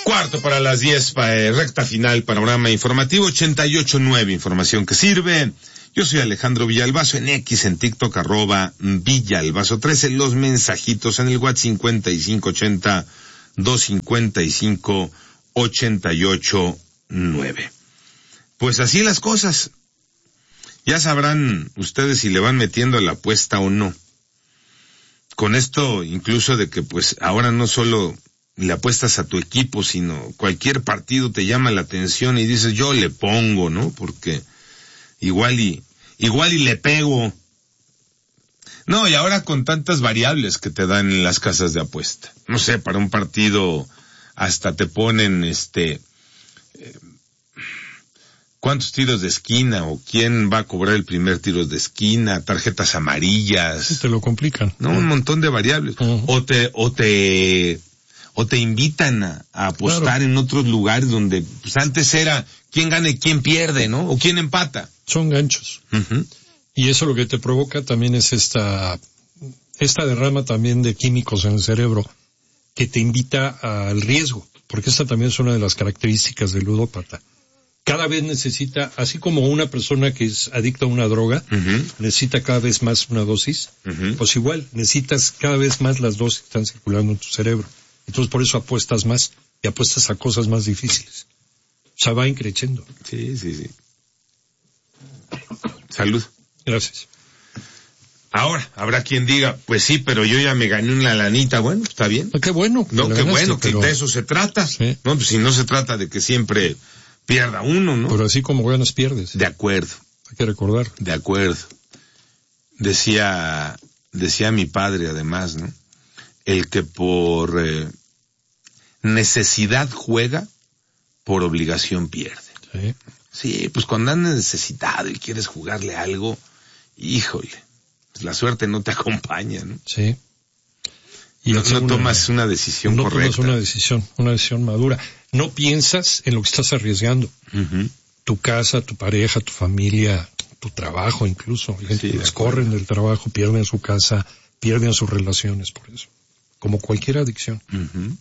Cuarto para las 10, recta final, panorama informativo 88.9, información que sirve. Yo soy Alejandro Villalbazo, en X, en TikTok, @Villalbazo13, los mensajitos en el WhatsApp 5580-255-88.9. Pues así las cosas. Ya sabrán ustedes si le van metiendo a la apuesta o no. Con esto, incluso de que pues ahora no solo le apuestas a tu equipo, sino cualquier partido te llama la atención y dices, yo le pongo, ¿no? Porque igual y le pego. No, y ahora con tantas variables que te dan en las casas de apuesta. No sé, para un partido hasta te ponen cuántos tiros de esquina o quién va a cobrar el primer tiro de esquina, tarjetas amarillas. Sí, te lo complican. No, un montón de variables. Uh-huh. O te invitan a apostar, claro, en otros lugares donde pues antes era quién gana y quién pierde, ¿no? O quién empata. Son ganchos. Uh-huh. Y eso lo que te provoca también es esta derrama también de químicos en el cerebro que te invita al riesgo, porque esta también es una de las características del ludópata. Cada vez necesita, así como una persona que es adicta a una droga, uh-huh, necesita cada vez más una dosis, uh-huh, pues igual, necesitas cada vez más las dosis que están circulando en tu cerebro. Entonces por eso apuestas más y apuestas a cosas más difíciles. O sea, va increciendo. Sí. Salud. Gracias. Ahora, habrá quien diga, pues sí, pero yo ya me gané una lanita. Bueno, está bien. Qué bueno. No, qué bueno, que de eso se trata. Sí. No, pues si no se trata de que siempre pierda uno, ¿no? Pero así como ganas, pierdes. De acuerdo. Hay que recordar. De acuerdo. Decía mi padre, además, ¿no? El que por necesidad juega, por obligación pierde. Sí. Sí, pues cuando andas necesitado y quieres jugarle algo, híjole, pues la suerte no te acompaña, ¿no? Sí. Y no tomas una decisión correcta. No tomas una decisión madura. No piensas en lo que estás arriesgando. Uh-huh. Tu casa, tu pareja, tu familia, tu trabajo incluso. Sí, les corren del trabajo, pierden su casa, pierden sus relaciones por eso. Como cualquier adicción. Uh-huh.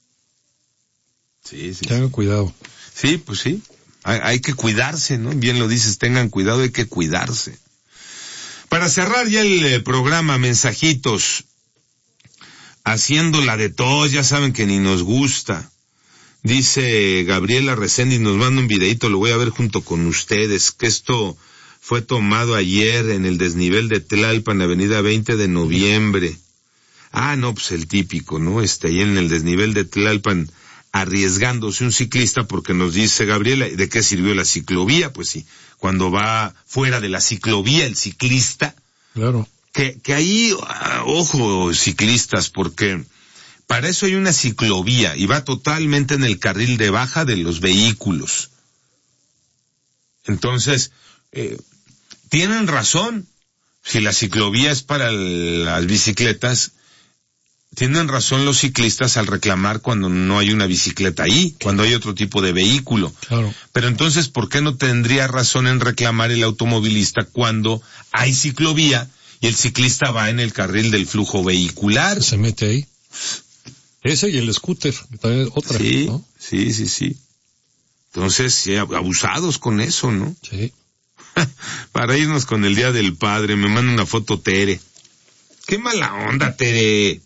Sí. Tengan cuidado. Sí, pues sí. Hay que cuidarse, ¿no? Bien lo dices, tengan cuidado, hay que cuidarse. Para cerrar ya el programa, mensajitos. Haciéndola de todos, ya saben que ni nos gusta. Dice Gabriela Reséndiz, nos manda un videito, lo voy a ver junto con ustedes, que esto fue tomado ayer en el desnivel de Tlalpan, avenida 20 de noviembre. Ah, no, pues el típico, ¿no? Ahí en el desnivel de Tlalpan, arriesgándose un ciclista, porque nos dice Gabriela, ¿de qué sirvió la ciclovía? Pues sí, cuando va fuera de la ciclovía el ciclista. Claro. Que ahí, ojo, ciclistas, porque para eso hay una ciclovía y va totalmente en el carril de baja de los vehículos. Entonces, tienen razón. Si la ciclovía es para las bicicletas, tienen razón los ciclistas al reclamar cuando no hay una bicicleta ahí, cuando hay otro tipo de vehículo. Claro. Pero entonces, ¿por qué no tendría razón en reclamar el automovilista cuando hay ciclovía y el ciclista va en el carril del flujo vehicular? Se mete ahí. Ese y el scooter, también otra, sí, ¿no? Sí. Entonces, sí, abusados con eso, ¿no? Sí. Para irnos con el Día del Padre, me manda una foto Tere. ¡Qué mala onda, Tere!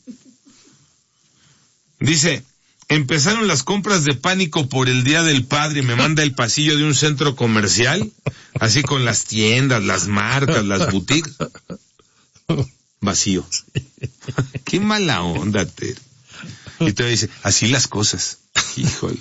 Dice, empezaron las compras de pánico por el Día del Padre, me manda el pasillo de un centro comercial, así con las tiendas, las marcas, las boutiques. Vacío. ¡Qué mala onda, Tere! Y te dice, así las cosas. Híjole.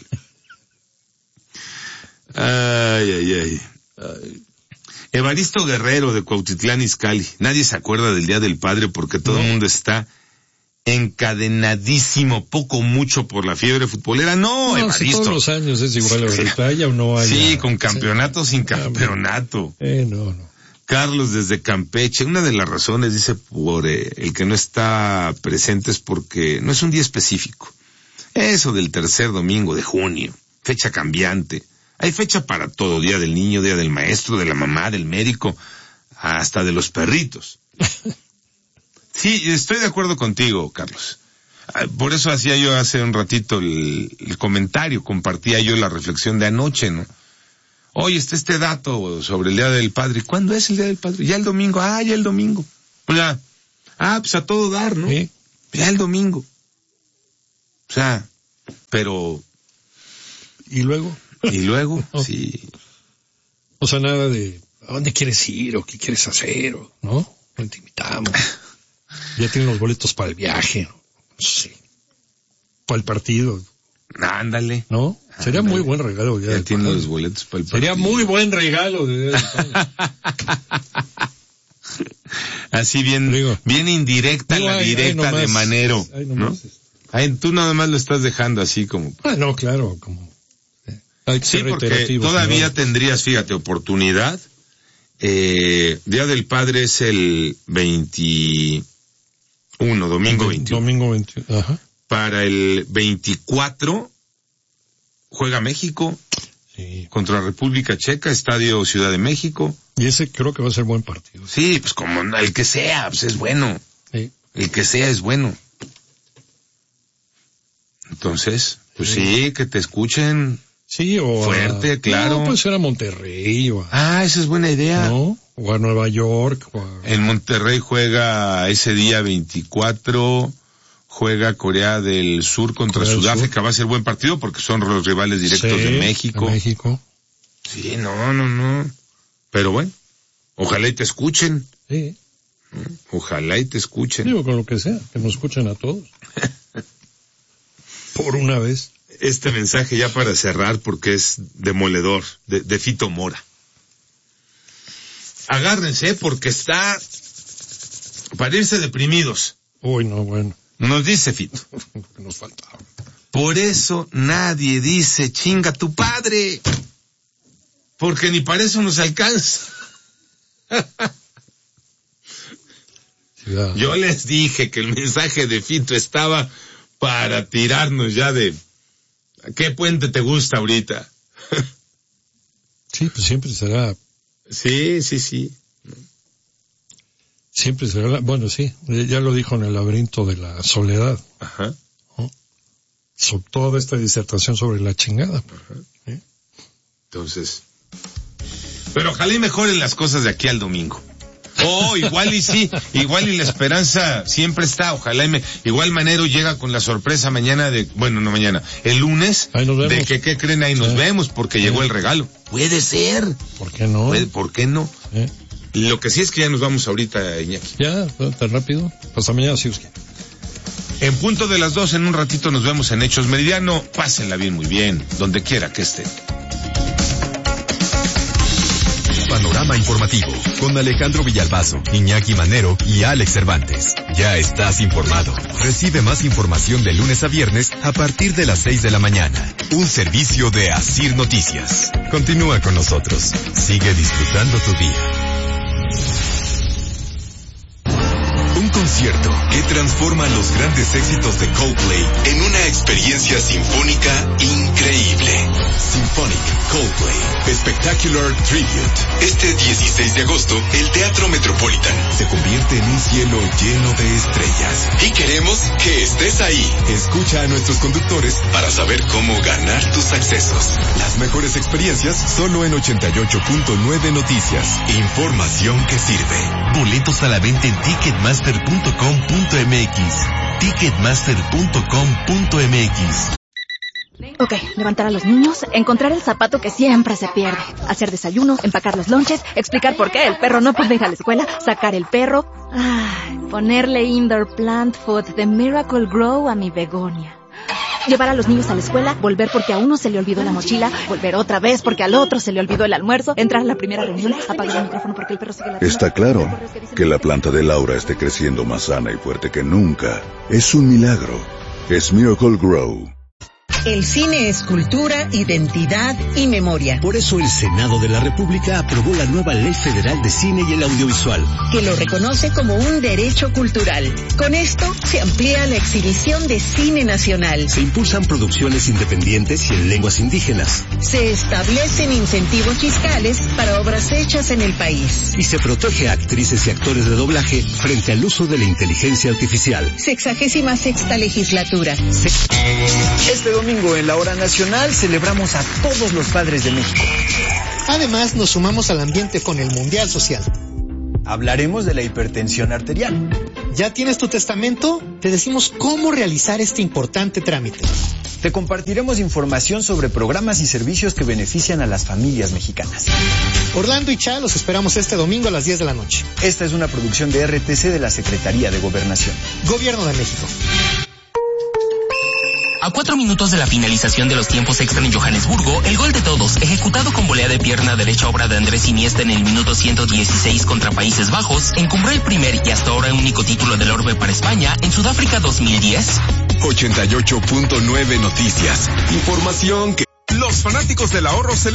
Ay. Evaristo Guerrero de Cuautitlán Izcalli. Nadie se acuerda del Día del Padre porque todo el mundo está encadenadísimo, poco mucho por la fiebre futbolera. No, Evaristo. Si todos los años es igual, ahorita haya o no haya. Sí, con campeonato, sin campeonato. No. Carlos desde Campeche, una de las razones, dice, por el que no está presente es porque no es un día específico. Eso del tercer domingo de junio, fecha cambiante. Hay fecha para todo, Día del Niño, Día del Maestro, de la mamá, del médico, hasta de los perritos. Sí, estoy de acuerdo contigo, Carlos. Por eso hacía yo hace un ratito el comentario, compartía yo la reflexión de anoche, ¿no? Oye, está este dato sobre el Día del Padre. ¿Cuándo es el Día del Padre? Ya el domingo. Ya el domingo. O sea, pues a todo dar, ¿no? Sí. Ya el domingo. O sea, pero... ¿Y luego? Sí. O sea, nada de ¿a dónde quieres ir o qué quieres hacer? ¿No? No te invitamos. Ya tienen los boletos para el viaje. No sé. Para el partido. Ándale. ¿No? Sería muy buen regalo. Ya tienen los boletos para el partido. Sería muy buen regalo. Así bien, bien indirecta la directa de Manero, ¿no? Tú nada más lo estás dejando así como... no, claro, como... Sí, porque todavía tendrías, fíjate, oportunidad. Día del Padre es el 21, domingo 21. Domingo 21, ajá. Para el 24 juega México contra la República Checa, Estadio Ciudad de México. Y ese creo que va a ser buen partido. Sí, pues como el que sea, pues es bueno. Sí. El que sea es bueno. Entonces, pues sí, que te escuchen. Sí, o fuerte, claro. No, pues era Monterrey o esa es buena idea. ¿No? O a Nueva York. En Monterrey juega ese día 24, juega Corea del Sur contra Sudáfrica. Va a ser buen partido porque son los rivales directos de México. Sí, no. Pero bueno, ojalá y te escuchen. Sí. Ojalá y te escuchen. Digo, con lo que sea, que nos escuchen a todos. Por una vez. Este mensaje ya para cerrar porque es demoledor, de Fito Mora. Agárrense porque está para irse deprimidos. Uy, no, bueno. Nos dice Fito. Nos faltaba. Por eso nadie dice chinga tu padre. Porque ni para eso nos alcanza. Ya. Yo les dije que el mensaje de Fito estaba para tirarnos ya de... ¿Qué puente te gusta ahorita? Sí, pues siempre será... Sí. Siempre será... Bueno, sí, ya lo dijo en el laberinto de la soledad. Ajá. ¿No? Toda esta disertación sobre la chingada. Ajá. Entonces... Pero ojalá y mejoren las cosas de aquí al domingo. Igual y sí, igual y la esperanza siempre está, ojalá igual Manero llega con la sorpresa mañana el lunes, de que, ¿qué creen? Ahí nos vemos porque llegó el regalo. Puede ser. ¿Por qué no? ¿Por qué no? Lo que sí es que ya nos vamos ahorita, Iñaki. Ya, tan rápido. Hasta mañana, si usted. En punto de las 2, en un ratito nos vemos en Hechos Meridiano. Pásenla bien, muy bien, donde quiera que estén. Panorama informativo con Alejandro Villalbazo, Iñaki Manero y Alex Cervantes. Ya estás informado. Recibe más información de lunes a viernes a partir de las 6 de la mañana. Un servicio de Asir Noticias. Continúa con nosotros. Sigue disfrutando tu día. Un concierto que transforma los grandes éxitos de Coldplay en una experiencia sinfónica increíble. Symphonic Coldplay Spectacular Tribute. Este 16 de agosto, el Teatro Metropolitan se convierte en un cielo lleno de estrellas. Y queremos que estés ahí. Escucha a nuestros conductores para saber cómo ganar tus accesos. Las mejores experiencias solo en 88.9 Noticias. Información que sirve. Boletos a la venta en ticketmaster.com.mx. Ticketmaster.com.mx. Ok, levantar a los niños, encontrar el zapato que siempre se pierde, hacer desayuno, empacar los lonches, explicar por qué el perro no puede ir a la escuela, sacar el perro, ponerle indoor plant food de Miracle Grow a mi begonia. Llevar a los niños a la escuela, volver porque a uno se le olvidó la mochila, volver otra vez porque al otro se le olvidó el almuerzo, entrar a la primera reunión, apagar el micrófono porque el perro sigue ladrando. Está claro que la planta de Laura esté creciendo más sana y fuerte que nunca. Es un milagro. Es Miracle Grow. El cine es cultura, identidad y memoria. Por eso el Senado de la República aprobó la nueva Ley Federal de Cine y el Audiovisual, que lo reconoce como un derecho cultural. Con esto se amplía la exhibición de cine nacional. Se impulsan producciones independientes y en lenguas indígenas. Se establecen incentivos fiscales para obras hechas en el país. Y se protege a actrices y actores de doblaje frente al uso de la inteligencia artificial. 66ª legislatura. Este domingo en la Hora Nacional celebramos a todos los padres de México. Además, nos sumamos al ambiente con el Mundial Social. Hablaremos de la hipertensión arterial. ¿Ya tienes tu testamento? Te decimos cómo realizar este importante trámite. Te compartiremos información sobre programas y servicios que benefician a las familias mexicanas. Orlando y Cha los esperamos este domingo a las 10 de la noche. Esta es una producción de RTC de la Secretaría de Gobernación. Gobierno de México. A 4 minutos de la finalización de los tiempos extra en Johannesburgo, el gol de todos, ejecutado con volea de pierna derecha obra de Andrés Iniesta en el minuto 116 contra Países Bajos, encumbró el primer y hasta ahora único título del orbe para España en Sudáfrica 2010. 88.9 Noticias. Información que los fanáticos del ahorro